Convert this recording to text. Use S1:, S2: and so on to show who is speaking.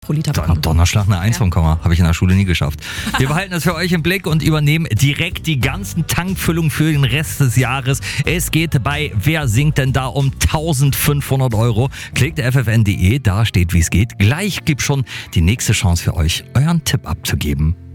S1: pro Liter bekommen.
S2: Donnerschlag eine 1 vom Komma. Habe ich in der Schule nie geschafft. Wir behalten das für euch im Blick und übernehmen direkt die ganzen Tankfüllungen für den Rest des Jahres. Es geht bei Wer singt denn da um 1.500 €. Klickt ffn.de, da steht, wie es geht. Gleich gibt schon die nächste Chance für euch, euren Tipp abzugeben.